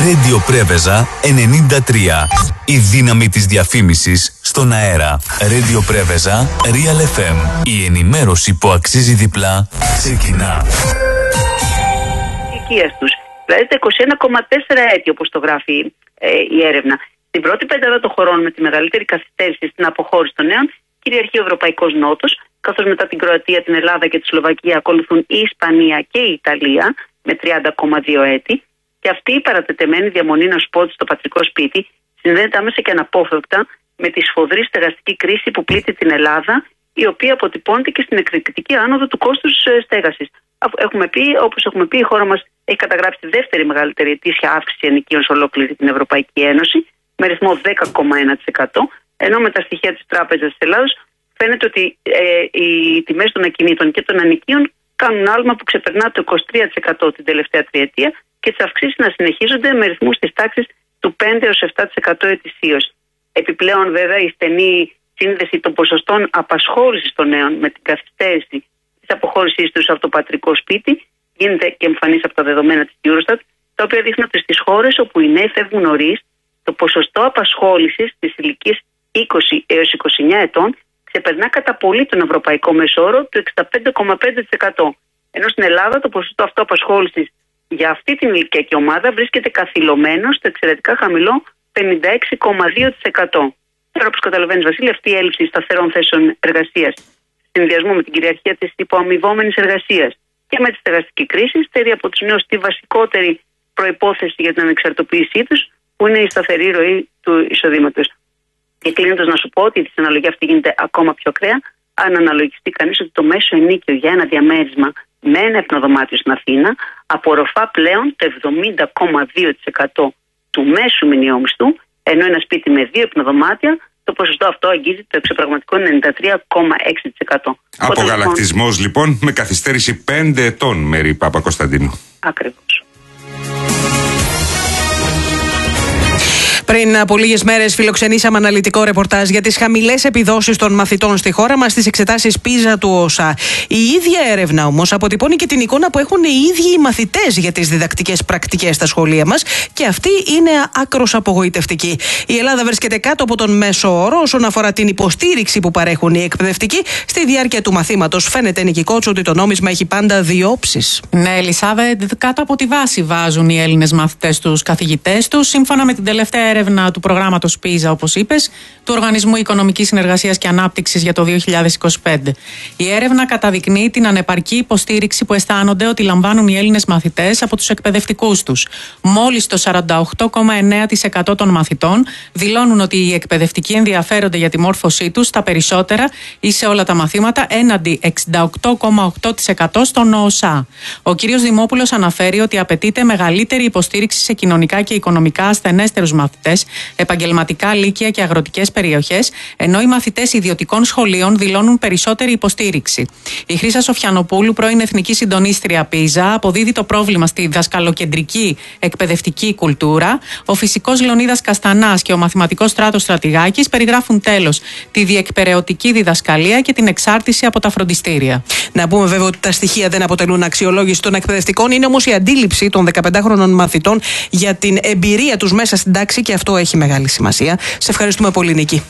Radio Πρέβεζα 93. Η δύναμη της διαφήμισης στον αέρα. Radio Πρέβεζα Real FM. Η ενημέρωση που αξίζει διπλά ξεκινά. Δηλαδή τα 21,4 έτη, όπως το γράφει η έρευνα. Στην πρώτη πεντάδα των χωρών με τη μεγαλύτερη καθυστέρηση στην αποχώρηση των νέων κυριαρχεί ο Ευρωπαϊκός Νότος, καθώς μετά την Κροατία, την Ελλάδα και τη Σλοβακία ακολουθούν η Ισπανία και η Ιταλία με 30,2 έτη. Και αυτή η παρατετεμένη διαμονή ενός πόντου στο πατρικό σπίτι συνδέεται άμεσα και αναπόφευκτα με τη σφοδρή στεγαστική κρίση που πλήττει την Ελλάδα, η οποία αποτυπώνεται και στην εκρηκτική άνοδο του κόστους στέγασης. Όπως έχουμε πει, η χώρα μας έχει καταγράψει τη δεύτερη μεγαλύτερη ετήσια αύξηση ενοικίων σε ολόκληρη την Ευρωπαϊκή Ένωση, με ρυθμό 10,1%, ενώ με τα στοιχεία της Τράπεζας της Ελλάδος φαίνεται ότι οι τιμές των ακινήτων και των ενοικίων κάνουν άλμα που ξεπερνά το 23% την τελευταία τριετία και τις αυξήσεις να συνεχίζονται με ρυθμούς της τάξης του 5-7% ετησίως. Επιπλέον, βέβαια, η στενή σύνδεση των ποσοστών απασχόλησης των νέων με την καθυστέρηση της αποχώρησής τους από το πατρικό σπίτι γίνεται και εμφανής από τα δεδομένα της Eurostat, τα οποία δείχνουν ότι στις χώρες όπου οι νέοι φεύγουν νωρίς, το ποσοστό απασχόλησης της ηλικίας 20 έως 29 ετών ξεπερνά κατά πολύ τον ευρωπαϊκό μεσόρο του 65,5%. Ενώ στην Ελλάδα το ποσοστό αυτό απασχόλησης για αυτή την ηλικιακή ομάδα βρίσκεται καθυλωμένο στο εξαιρετικά χαμηλό 56,2%. Τώρα, όπως καταλαβαίνεις, Βασίλη, αυτή η έλλειψη σταθερών θέσεων εργασίας, συνδυασμό με την κυριαρχία της υποαμοιβόμενης εργασίας και με τη στεγαστική κρίση, στερεί από τους νέους τη βασικότερη προϋπόθεση για την ανεξαρτητοποίησή τους, που είναι η σταθερή ροή του εισοδήματος. Και κλείνοντας, να σου πω ότι η δυσαναλογία αυτή γίνεται ακόμα πιο ακραία αν αναλογιστεί κανείς ότι το μέσο ενίκιο για ένα διαμέρισμα με ένα υπνοδωμάτιο στην Αθήνα απορροφά πλέον το 70,2% του μέσου μηνιαίου μισθού, ενώ ένα σπίτι με 2 υπνοδωμάτια το ποσοστό αυτό αγγίζει το εξωπραγματικό 93,6%. Απογαλακτισμός λοιπόν με καθυστέρηση 5 ετών, Μέρη Παπακοσταντίνου. Ακριβώς. Πριν από λίγες μέρες φιλοξενήσαμε αναλυτικό ρεπορτάζ για τις χαμηλές επιδόσεις των μαθητών στη χώρα μας στις εξετάσεις PISA του ΟΣΑ. Η ίδια έρευνα όμως αποτυπώνει και την εικόνα που έχουν οι ίδιοι οι μαθητές για τις διδακτικές πρακτικές στα σχολεία μας και αυτή είναι άκρως απογοητευτική. Η Ελλάδα βρίσκεται κάτω από τον μέσο όρο όσον αφορά την υποστήριξη που παρέχουν οι εκπαιδευτικοί στη διάρκεια του μαθήματος. Φαίνεται, Νίκη Κότσου, ότι το νόμισμα έχει πάντα δύο όψεις. Ναι, Ελισάβετ, κάτω από τη βάση βάζουν οι Έλληνες μαθητές τους καθηγητές τους, σύμφωνα με την τελευταία έρευνα του προγράμματος PISA, όπως είπες, του Οργανισμού Οικονομικής Συνεργασίας και Ανάπτυξης για το 2025. Η έρευνα καταδεικνύει την ανεπαρκή υποστήριξη που αισθάνονται ότι λαμβάνουν οι Έλληνες μαθητές από τους εκπαιδευτικούς τους. Μόλις το 48,9% των μαθητών δηλώνουν ότι οι εκπαιδευτικοί ενδιαφέρονται για τη μόρφωσή τους στα περισσότερα ή σε όλα τα μαθήματα, έναντι 68,8% στον ΟΣΑ. Ο κ. Δημόπουλος αναφέρει ότι απαιτείται μεγαλύτερη υποστήριξη σε κοινωνικά και οικονομικά ασθενέστερους μαθητές, επαγγελματικά λύκεια και αγροτικές περιοχές, ενώ οι μαθητές ιδιωτικών σχολείων δηλώνουν περισσότερη υποστήριξη. Η Χρύσα Σοφιανοπούλου, πρώην Εθνική Συντονίστρια PISA, αποδίδει το πρόβλημα στη δασκαλοκεντρική εκπαιδευτική κουλτούρα. Ο φυσικός Λεωνίδας Καστανάς και ο μαθηματικός Στράτος Στρατηγάκης περιγράφουν τέλος τη διεκπεραιωτική διδασκαλία και την εξάρτηση από τα φροντιστήρια. Να πούμε βέβαια ότι τα στοιχεία δεν αποτελούν αξιολόγηση των εκπαιδευτικών, είναι όμως η αντίληψη των 15χρονων μαθητών για την εμπειρία τους μέσα στην τάξη και αυτό έχει μεγάλη σημασία. Σε ευχαριστούμε πολύ, Νίκη.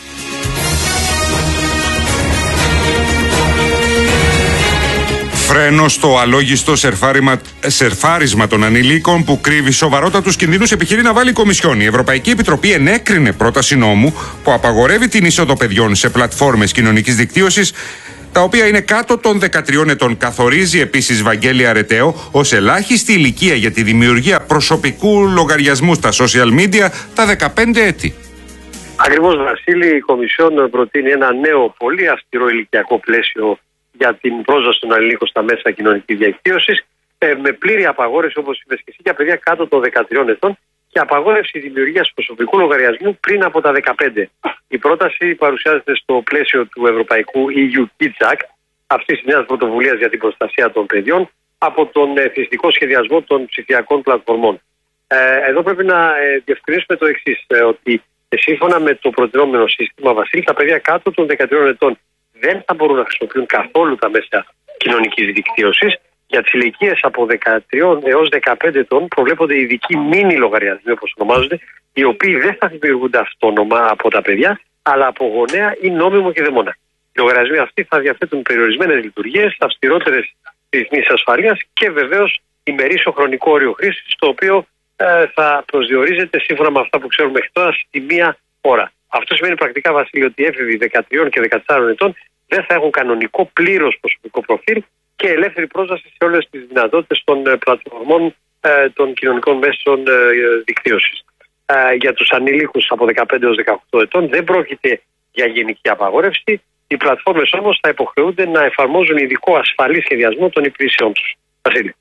Φρένο στο αλόγιστο σερφάρισμα των ανηλίκων που κρύβει σοβαρότατους κινδύνους επιχειρεί να βάλει η Κομισιόν. Η Ευρωπαϊκή Επιτροπή ενέκρινε πρόταση νόμου που απαγορεύει την είσοδο παιδιών σε πλατφόρμες κοινωνικής δικτύωσης, τα οποία είναι κάτω των 13 ετών. Καθορίζει επίσης, Βαγγέλη Αρετέο, ως ελάχιστη ηλικία για τη δημιουργία προσωπικού λογαριασμού στα social media τα 15 έτη. Ακριβώς, Βασίλη, η Κομισιόν προτείνει ένα νέο, πολύ αυστηρό ηλικιακό πλαίσιο για την πρόσβαση των ανηλίκων στα μέσα κοινωνικής δικτύωσης, με πλήρη απαγόρευση, όπως είπες και εσύ, για παιδιά κάτω των 13 ετών και απαγόρευση δημιουργίας προσωπικού λογαριασμού πριν από τα 15. Η πρόταση παρουσιάζεται στο πλαίσιο του Ευρωπαϊκού EU Kids Act, αυτής της νέας πρωτοβουλίας για την προστασία των παιδιών, από τον εθνιστικό σχεδιασμό των ψηφιακών πλατφορμών. Εδώ πρέπει να διευκρινίσουμε το εξής, ότι σύμφωνα με το προτινόμενο σύστημα, Βασίλη, τα παιδιά κάτω των 13 ετών δεν θα μπορούν να χρησιμοποιούν καθόλου τα μέσα κοινωνικής δικτύωσης Για τις ηλικίες από 13 έως 15 ετών προβλέπονται ειδικοί μίνι λογαριασμοί, όπως ονομάζονται, οι οποίοι δεν θα δημιουργούνται αυτόνομα από τα παιδιά, αλλά από γονέα ή νόμιμο κηδεμόνα. Οι λογαριασμοί αυτοί θα διαθέτουν περιορισμένες λειτουργίες, αυστηρότερες ρυθμίσεις ασφαλείας και βεβαίως ημερήσιο χρονικό όριο χρήσης, το οποίο θα προσδιορίζεται σύμφωνα με αυτά που ξέρουμε μέχρι τώρα στη μία ώρα. Αυτό σημαίνει πρακτικά, Βασίλη, ότι οι έφηβοι 13 και 14 ετών δεν θα έχουν κανονικό πλήρως προσωπικό προφίλ και ελεύθερη πρόσβαση σε όλες τις δυνατότητες των πλατφορμών των κοινωνικών μέσων δικτύωσης. Για τους ανήλικους από 15 έως 18 ετών δεν πρόκειται για γενική απαγόρευση. Οι πλατφόρμες όμως θα υποχρεούνται να εφαρμόζουν ειδικό ασφαλή σχεδιασμό των υπηρεσιών τους. Βασίλη.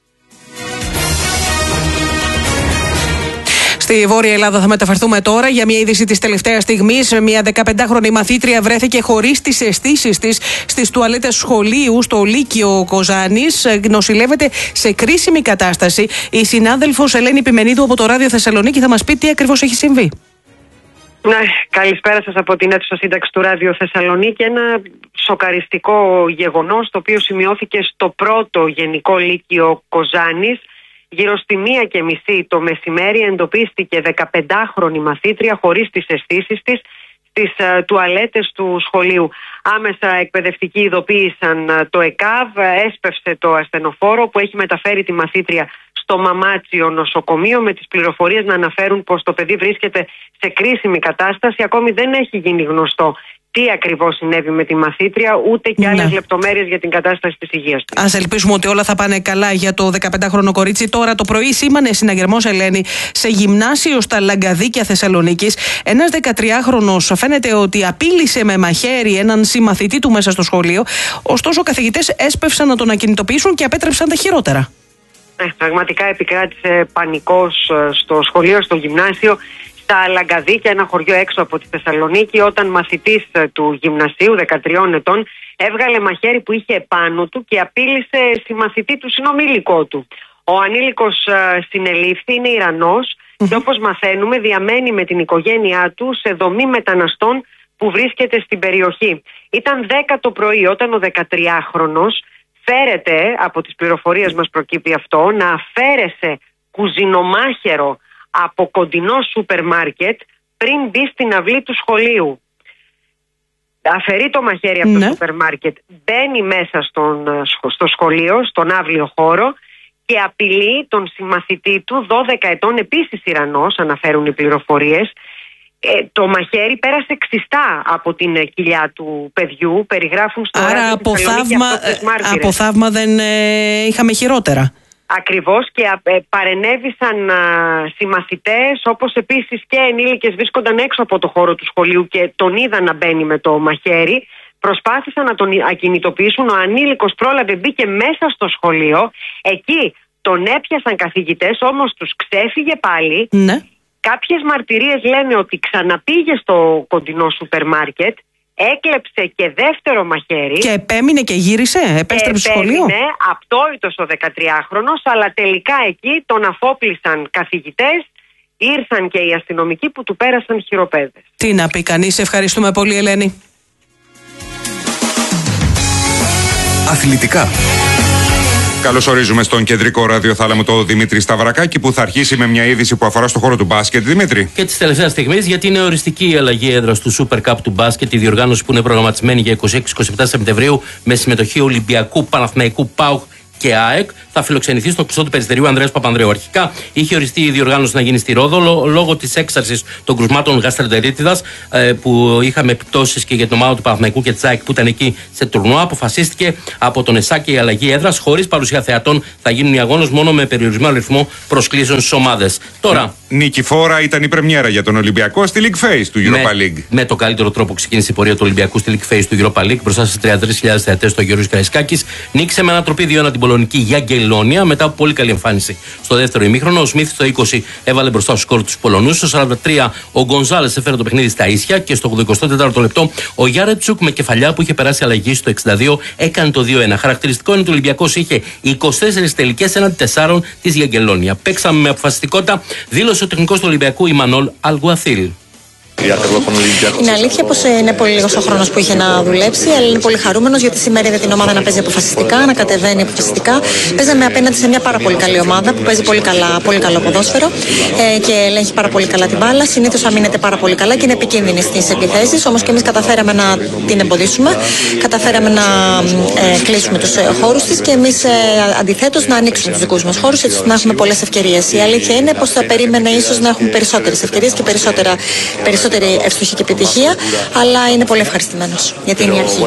Στη Βόρεια Ελλάδα θα μεταφερθούμε τώρα για μια είδηση της τελευταίας στιγμής. Μια 15χρονη μαθήτρια βρέθηκε χωρίς τις αισθήσεις της στις τουαλέτες σχολείου στο Λύκειο Κοζάνης. Νοσηλεύεται σε κρίσιμη κατάσταση. Η συνάδελφος Ελένη Επιμενίδου από το Ράδιο Θεσσαλονίκη θα μας πει τι ακριβώς έχει συμβεί. Ναι, καλησπέρα σας από την αίθουσα σύνταξη του Ράδιο Θεσσαλονίκη. Ένα σοκαριστικό γεγονός το οποίο σημειώθηκε στο πρώτο Γενικό Λύκειο Κοζάνης. Γύρω στη 1:30 το μεσημέρι εντοπίστηκε 15χρονη μαθήτρια χωρίς τις αισθήσεις της στις τουαλέτες του σχολείου. Άμεσα εκπαιδευτικοί ειδοποίησαν το ΕΚΑΒ, έσπευσε το ασθενοφόρο που έχει μεταφέρει τη μαθήτρια στο Μαμάτσιο νοσοκομείο, με τις πληροφορίες να αναφέρουν πως το παιδί βρίσκεται σε κρίσιμη κατάσταση. Ακόμη δεν έχει γίνει γνωστό τι ακριβώς συνέβη με τη μαθήτρια, ούτε και άλλες λεπτομέρειες για την κατάσταση της υγείας της. Ας ελπίσουμε ότι όλα θα πάνε καλά για το 15χρονο κορίτσι. Τώρα το πρωί σήμανε συναγερμός, Ελένη, σε γυμνάσιο στα Λαγκαδίκια Θεσσαλονίκης. Ένας 13χρονος φαίνεται ότι απείλησε με μαχαίρι έναν συμμαθητή του μέσα στο σχολείο. Ωστόσο, καθηγητές έσπευσαν να τον ακινητοποιήσουν και απέτρεψαν τα χειρότερα. Πραγματικά επικράτησε πανικός στο σχολείο, στο γυμνάσιο, στα Λαγκαδίκια, ένα χωριό έξω από τη Θεσσαλονίκη, όταν μαθητής του γυμνασίου 13 ετών έβγαλε μαχαίρι που είχε επάνω του και απείλησε συμμαθητή του συνομήλικο του. Ο ανήλικος συνελήφθη, είναι Ιρανός και όπως μαθαίνουμε διαμένει με την οικογένειά του σε δομή μεταναστών που βρίσκεται στην περιοχή. Ήταν 10 το πρωί όταν ο 13χρονος φέρεται, από τις πληροφορίες μας προκύπτει αυτό, να αφαίρεσε κουζινομάχαιρο από κοντινό σούπερ μάρκετ πριν μπει στην αυλή του σχολείου. Αφαιρεί το μαχαίρι από το σούπερ μάρκετ, μπαίνει μέσα στο σχολείο, στον αύλιο χώρο και απειλεί τον συμμαθητή του, 12 ετών, επίσης Ιρανός, αναφέρουν οι πληροφορίες. Το μαχαίρι πέρασε ξιστά από την κοιλιά του παιδιού, περιγράφουν στο Άρα από θαύμα δεν είχαμε χειρότερα. Ακριβώς, και παρενέβησαν συμμαθητές, όπως επίσης και ενήλικες βρίσκονταν έξω από το χώρο του σχολείου και τον είδαν να μπαίνει με το μαχαίρι. Προσπάθησαν να τον ακινητοποιήσουν, ο ανήλικος πρόλαβε, μπήκε μέσα στο σχολείο, εκεί τον έπιασαν καθηγητές, όμως τους ξέφυγε πάλι. Ναι. Κάποιες μαρτυρίες λένε ότι ξαναπήγε στο κοντινό σούπερ μάρκετ, έκλεψε και δεύτερο μαχαίρι. Και επέμεινε και γύρισε, επέστρεψε στο σχολείο. Επέμεινε, απτόητος ο 13χρονος, αλλά τελικά εκεί τον αφόπλησαν καθηγητές, ήρθαν και οι αστυνομικοί που του πέρασαν χειροπέδες. Τι να πει κανείς, ευχαριστούμε πολύ, Ελένη. Αθλητικά. Καλώς ορίζουμε στον κεντρικό ραδιοθάλαμο το Δημήτρη Σταυρακάκη, που θα αρχίσει με μια είδηση που αφορά στο χώρο του μπάσκετ. Δημήτρη. Και τη τελευταία στιγμή, γιατί είναι οριστική η αλλαγή έδρας του Super Cup του μπάσκετ, η διοργάνωση που είναι προγραμματισμένη για 26-27 Σεπτεμβρίου με συμμετοχή Ολυμπιακού, Παναθηναϊκού, ΠΑΟΚ και ΑΕΚ, θα φιλοξενηθεί στο κλειστό του περιστερίου Ανδρέας Παπανδρέου. Αρχικά είχε οριστεί η διοργάνωση να γίνει στη Ρόδο λόγω της έξαρσης των κρουσμάτων γαστρεντερίτιδας που είχαμε επιπτώσεις και για την ομάδα του Παναθηναϊκού και της ΑΕΚ που ήταν εκεί σε τουρνουά. Αποφασίστηκε από τον ΕΣΑ και η αλλαγή έδρας. Χωρίς παρουσία θεατών θα γίνουν οι αγώνες, μόνο με περιορισμένο αριθμό προσκλήσεων στις ομάδες. Τώρα. Νικηφόρα ήταν η πρεμιέρα για τον Ολυμπιακό στη League Phase του Europa League. Με το καλύτερο τρόπο ξεκίνησε η πορεία του Ολυμπιακού στη League Phase του Europa League μπροστά στις 33.000 θεατές στο Γεωργίος Καραϊσκάκης. Νίκησε με ανατροπή 2-1 την πολωνική Γιαγκελόνια μετά από πολύ καλή εμφάνιση στο δεύτερο ημίχρονο. Ο Σμιθ στο 20 έβαλε μπροστά στους σκορ τους Πολωνούς. Στο 43 ο Γκονζάλες έφερε το παιχνίδι στα ίσια και στο 84ο λεπτό ο Γιάρετσουκ με κεφαλιά που είχε περάσει αλλαγή στο 62 έκανε το 2-1. Χαρακτηριστικό είναι ότι ο Ολυμπιακός είχε 24 τελικές έναντι 4 της Γιαγκελόνια. Παίξαμε με αποφασιστικότητα, δήλωσε ο τεχνικός του Ολυμπιακού Ιμανόλ Αλγουαθίλ. Είναι αλήθεια πως είναι πολύ λίγος ο χρόνος που είχε να δουλέψει, αλλά είναι πολύ χαρούμενος γιατί σήμερα είδε την ομάδα να παίζει αποφασιστικά, να κατεβαίνει αποφασιστικά. Παίζαμε απέναντι σε μια πάρα πολύ καλή ομάδα που παίζει πολύ καλό ποδόσφαιρο και ελέγχει πάρα πολύ καλά την μπάλα. Συνήθως αμήνεται πάρα πολύ καλά και είναι επικίνδυνη στις επιθέσεις. Όμως και εμείς καταφέραμε να την εμποδίσουμε, καταφέραμε να κλείσουμε τους χώρους της και εμείς αντιθέτως να ανοίξουμε τους δικούς μας χώρους έτσι να έχουμε πολλές ευκαιρίες. Η αλήθεια είναι πως θα περίμενα ίσως να έχουμε περισσότερες ευκαιρίες και περισσότερη ευστοχή και επιτυχία, αλλά είναι πολύ ευχαριστημένος γιατί είναι η αρχή.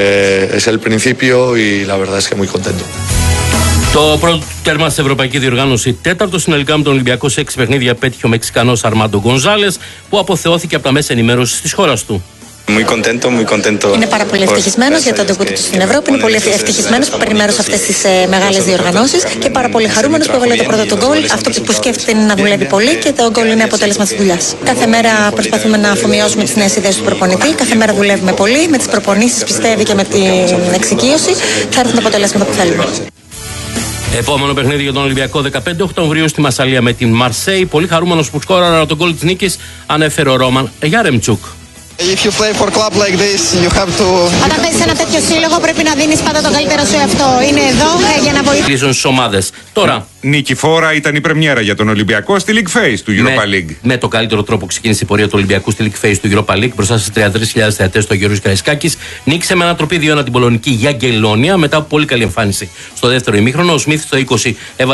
Το πρώτο τέρμα στην Ευρωπαϊκή Διοργάνωση, τέταρτο συνολικά με τον Ολυμπιακό σε 6 παιχνίδια, πέτυχε ο Μεξικανός Αρμάντο Γκονζάλες, που αποθεώθηκε από τα μέσα ενημέρωσης της χώρας του. Είναι πάρα πολύ ευτυχισμένος για το ντεμπούτο του στην Ευρώπη. Είναι πολύ ευτυχισμένος που παίρνει μέρος σε αυτές τις μεγάλες διοργανώσεις και πάρα πολύ χαρούμενος που έβαλε το πρώτο του γκολ. Αυτό που σκέφτεται είναι να δουλεύει πολύ και το γκολ είναι αποτέλεσμα της δουλειάς. Κάθε μέρα προσπαθούμε να αφομοιώσουμε τις νέες ιδέες του προπονητή. Κάθε μέρα δουλεύουμε πολύ. Με τις προπονήσεις, πιστεύει, και με την εξοικείωση θα έρθουν τα αποτελέσματα που θέλουμε. Επόμενο παιχνίδι για τον Ολυμπιακό 15 Οκτωβρίου στη Μασσαλία με την Μαρσέη. Πολύ χαρούμενος που σκόραρε τον γκολ της νίκης, ανέφερε ο Ρόμαν Γιάρεμτσουκ. Όταν παίζεις ένα τέτοιο σύλλογο πρέπει να δίνεις πάντα το καλύτερο σου εαυτό. Είναι εδώ για να βοηθήσει τις ομάδες. Τώρα. Νικηφόρα ήταν η πρεμιέρα για τον Ολυμπιακό στη League Phase του Europa League. Με το καλύτερο τρόπο ξεκίνησε η πορεία του Ολυμπιακού στη League Phase του Europa League μπροστά στις 33.000 θεατές στο Γεωργίος Καραϊσκάκης. Νίκησε με ανατροπή 2-1 την πολωνική Γιαγκελόνια μετά από πολύ καλή εμφάνιση. Στο δεύτερο ημίχρονο ο Σμιθ στο 20